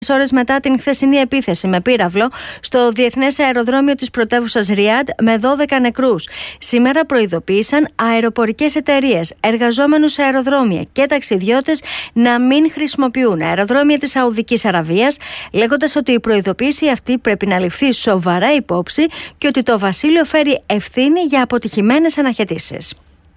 ώρες μετά την χθεσινή επίθεση με πύραυλο στο διεθνές αεροδρόμιο της πρωτεύουσας Ριάντ με 12 νεκρούς. Σήμερα προειδοποίησαν αεροπορικές εταιρείες, εργαζόμενους σε αεροδρόμια και ταξιδιώτες να μην χρησιμοποιούν αεροδρόμια της Σαουδικής Αραβίας, λέγοντας ότι η προειδοποίηση αυτή πρέπει να ληφθεί σοβαρά υπόψη και ότι το βασίλειο φέρει ευθύνη για αποτυχημένες αναχαιτήσεις.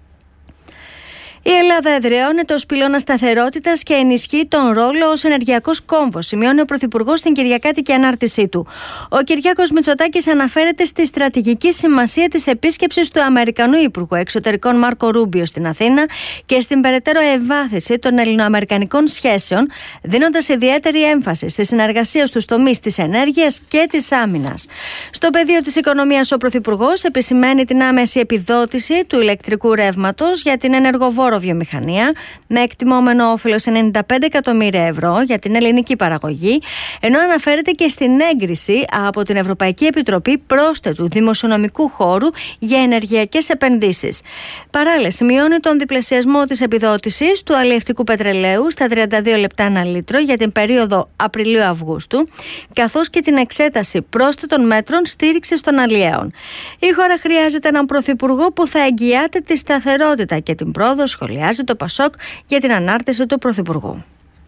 Η Ελλάδα εδραιώνεται ως πυλώνα σταθερότητας και ενισχύει τον ρόλο ως ενεργειακός κόμβος, σημειώνει ο Πρωθυπουργός στην κυριακάτικη ανάρτησή του. Ο Κυριάκος Μητσοτάκης αναφέρεται στη στρατηγική σημασία της επίσκεψης του Αμερικανού Υπουργού Εξωτερικών Μάρκο Ρούμπιο στην Αθήνα και στην περαιτέρω ευάθυνση των ελληνοαμερικανικών σχέσεων, δίνοντας ιδιαίτερη έμφαση στη συνεργασία στους τομείς της ενέργειας και της άμυνας. Στο πεδίο της οικονομίας, ο Πρωθυπουργός επισημαίνει την άμεση επιδότηση του ηλεκτρικού ρεύματος για την ενεργοβόρο βιομηχανία με εκτιμόμενο όφελος 95 εκατομμύρια ευρώ για την ελληνική παραγωγή, ενώ αναφέρεται και στην έγκριση από την Ευρωπαϊκή Επιτροπή πρόσθετου δημοσιονομικού χώρου για ενεργειακές επενδύσεις. Παράλληλα, σημειώνει τον διπλασιασμό της επιδότησης του αλλιευτικού πετρελαίου στα 32 λεπτά ανά λίτρο για την περίοδο Απριλίου-Αυγούστου, καθώς και την εξέταση πρόσθετων μέτρων στήριξης των αλλιέων. Η χώρα χρειάζεται έναν πρωθυπουργό που θα εγγυάται τη σταθερότητα και την πρόοδο, σχολιάζει το ΠΑΣΟΚ για την ανάρτηση του Πρωθυπουργού.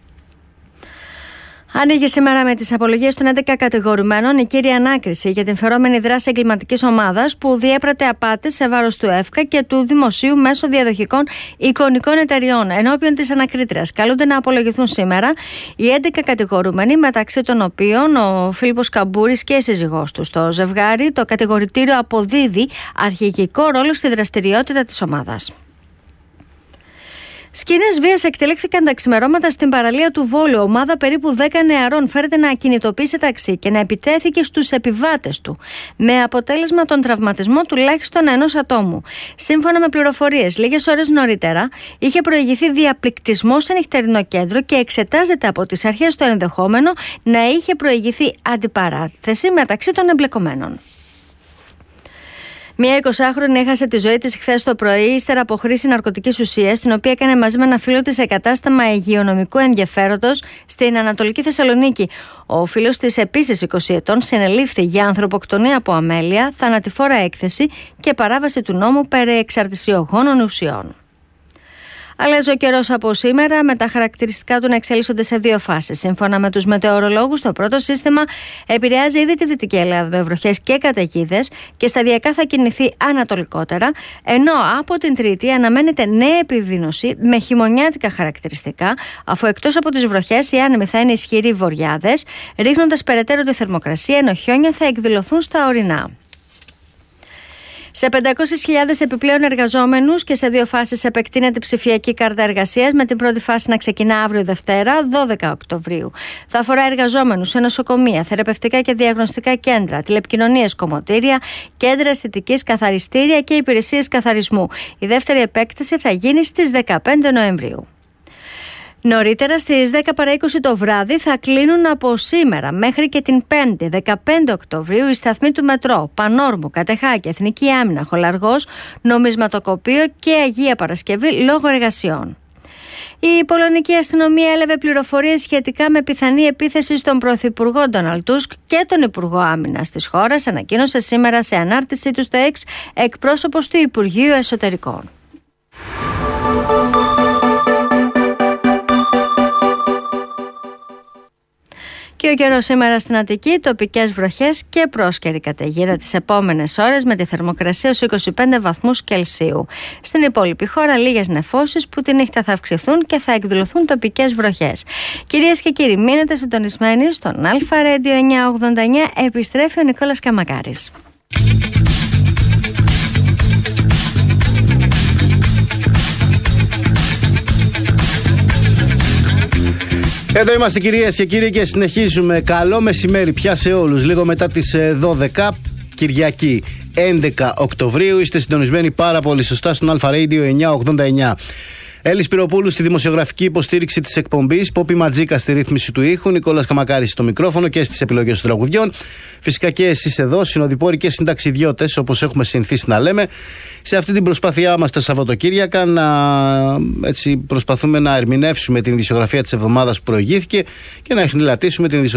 Ανοίγει σήμερα με τις απολογίες των 11 κατηγορουμένων η κύρια ανάκριση για την φερόμενη δράση εγκληματικής ομάδας που διέπρατε απάτες σε βάρος του ΕΦΚΑ και του Δημοσίου μέσω διαδοχικών εικονικών εταιριών. Ενώπιον της ανακρίτριας καλούνται να απολογηθούν σήμερα οι 11 κατηγορούμενοι, μεταξύ των οποίων ο Φίλιππος Καμπούρης και η σύζυγός του. Στο ζευγάρι, το κατηγορητήριο αποδίδει αρχηγικό ρόλο στη δραστηριότητα της ομάδας. Σκηνές βίας εκτελέχθηκαν τα ξημερώματα στην παραλία του Βόλου. Ομάδα περίπου 10 νεαρών φέρεται να ακινητοποιήσει ταξί και να επιτέθηκε στους επιβάτες του, με αποτέλεσμα τον τραυματισμό τουλάχιστον ενός ατόμου. Σύμφωνα με πληροφορίες, λίγες ώρες νωρίτερα είχε προηγηθεί διαπληκτισμό σε νυχτερινό κέντρο και εξετάζεται από τις αρχές το ενδεχόμενο να είχε προηγηθεί αντιπαράθεση μεταξύ των εμπλεκομένων. Μία 20χρονη έχασε τη ζωή της χθες το πρωί, ύστερα από χρήση ναρκωτικής ουσίας, την οποία έκανε μαζί με ένα φίλο της σε κατάστημα υγειονομικού ενδιαφέροντος στην Ανατολική Θεσσαλονίκη. Ο φίλος της, επίσης 20 ετών, συνελήφθη για ανθρωποκτονία από αμέλεια, θανατηφόρα έκθεση και παράβαση του νόμου περί εξαρτησιογόνων ουσιών. Αλλάζει ο καιρός από σήμερα, με τα χαρακτηριστικά του να εξελίσσονται σε δύο φάσεις. Σύμφωνα με τους μετεωρολόγους, το πρώτο σύστημα επηρεάζει ήδη τη Δυτική Ελλάδα με βροχές και καταιγίδες και σταδιακά θα κινηθεί ανατολικότερα, ενώ από την Τρίτη αναμένεται νέα επιδείνωση με χειμωνιάτικα χαρακτηριστικά, αφού εκτός από τις βροχές οι άνεμοι θα είναι ισχυροί βορειάδες, ρίχνοντας περαιτέρω τη θερμοκρασία, ενώ χιόνια θα εκδηλωθούν στα ορεινά. Σε 500.000 επιπλέον εργαζόμενους και σε δύο φάσεις επεκτείνεται η ψηφιακή κάρτα εργασίας, με την πρώτη φάση να ξεκινά αύριο Δευτέρα, 12 Οκτωβρίου. Θα αφορά εργαζόμενους σε νοσοκομεία, θεραπευτικά και διαγνωστικά κέντρα, τηλεπικοινωνίες, κομμωτήρια, κέντρα αισθητικής, καθαριστήρια και υπηρεσίες καθαρισμού. Η δεύτερη επέκταση θα γίνει στις 15 Νοεμβρίου. Νωρίτερα στις 10 παρά 20 το βράδυ θα κλείνουν από σήμερα μέχρι και την 5η 15 Οκτωβρίου οι σταθμοί του μετρό Πανόρμου, Κατεχάκη, Εθνική Άμυνα, Χολαργός, Νομισματοκοπείο και Αγία Παρασκευή λόγω εργασιών. Η πολωνική αστυνομία έλαβε πληροφορίες σχετικά με πιθανή επίθεση στον Πρωθυπουργό Ντόναλντ Τούσκ και τον Υπουργό Άμυνας της χώρας, ανακοίνωσε σήμερα σε ανάρτησή του στο X εκπρόσωπος του Υπουργείου Εσωτερικών. Και ο καιρός σήμερα στην Αττική, τοπικές βροχές και πρόσκαιρη καταιγίδα τις επόμενες ώρες με τη θερμοκρασία ως 25 βαθμούς Κελσίου. Στην υπόλοιπη χώρα λίγες νεφώσεις που τη νύχτα θα αυξηθούν και θα εκδηλωθούν τοπικές βροχές. Κυρίες και κύριοι, μείνετε συντονισμένοι στον Αλφα Radio 989, επιστρέφει ο Νικόλας Καμακάρης. Εδώ είμαστε κυρίες και κύριοι και συνεχίζουμε. Καλό μεσημέρι πια σε όλους. Λίγο μετά τις 12, Κυριακή 11 Οκτωβρίου. Είστε συντονισμένοι πάρα πολύ σωστά στον Αλφα Radio 989. Έλλη Σπυροπούλου στη δημοσιογραφική υποστήριξη της εκπομπής, Πόπι Ματζίκα στη ρύθμιση του ήχου, Νικόλας Καμακάρης στο μικρόφωνο και στις επιλογές των τραγουδιών. Φυσικά και εσείς εδώ, συνοδοιπόροι και συνταξιδιώτες, όπως έχουμε συνηθίσει να λέμε, σε αυτή την προσπάθειά μας τα Σαββατοκύριακα έτσι προσπαθούμε να ερμηνεύσουμε την ειδησιογραφία της εβδομάδας που προηγήθηκε και να εχνηλατήσουμε την